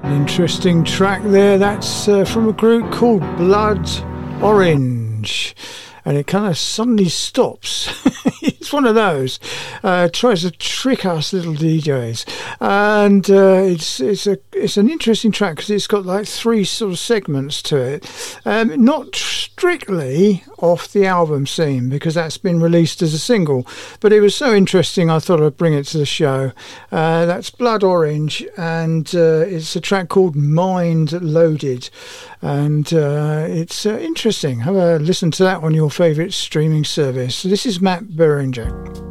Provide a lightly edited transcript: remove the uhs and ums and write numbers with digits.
Interesting track there. That's from a group called Blood Orange, and it kind of suddenly stops. It's one of those tries to trick us little DJs, and it's an interesting track because it's got like three sort of segments to it, not strictly off the album scene because that's been released as a single, but it was so interesting I thought I'd bring it to the show. That's Blood Orange, and it's a track called Mind Loaded, and it's interesting. Have a listen to that on your favourite streaming service. This is Matt Beringer.